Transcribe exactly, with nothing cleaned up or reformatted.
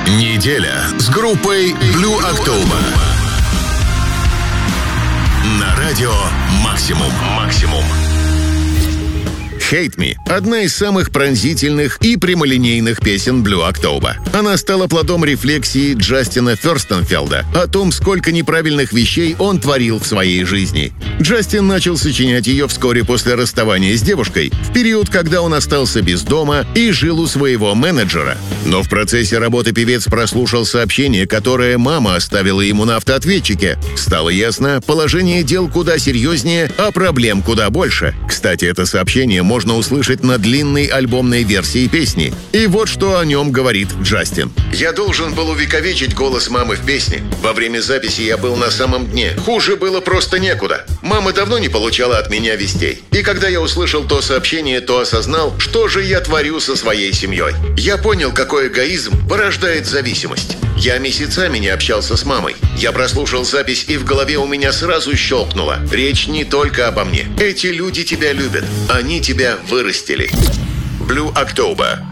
Неделя с группой Blue October. На радио «Максимум». Максимум. «Hate Me» — одна из самых пронзительных и прямолинейных песен Blue October. Она стала плодом рефлексии Джастина Ферстенфелда о том, сколько неправильных вещей он творил в своей жизни. Джастин начал сочинять ее вскоре после расставания с девушкой, в период, когда он остался без дома и жил у своего менеджера. Но в процессе работы певец прослушал сообщение, которое мама оставила ему на автоответчике. Стало ясно, положение дел куда серьезнее, а проблем куда больше. Кстати, это сообщение можно можно услышать на длинной альбомной версии песни. И вот что о нем говорит Джастин. «Я должен был увековечить голос мамы в песне. Во время записи я был на самом дне. Хуже было просто некуда. Мама давно не получала от меня вестей. И когда я услышал то сообщение, то осознал, что же я творю со своей семьей. Я понял, какой эгоизм порождает зависимость. Я месяцами не общался с мамой. Я прослушал запись, и в голове у меня сразу щелкнуло. Речь не только обо мне. Эти люди тебя любят. Они тебя вырастили». Blue October.